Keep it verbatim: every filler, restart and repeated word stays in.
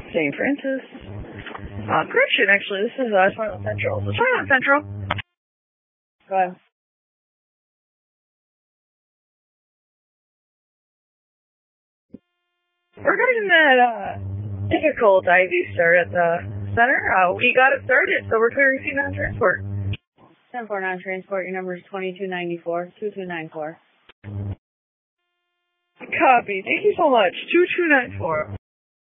Saint Francis. Uh, correction, actually, this is uh, Smart Central. So Smart Central. Go ahead. Regarding that uh, difficult I V start at the center, uh, we got it started, so we're clearing C nine transport. ten four nine transport, your number is twenty-two ninety-four, two two nine four. Copy. Thank you so much. two two nine four.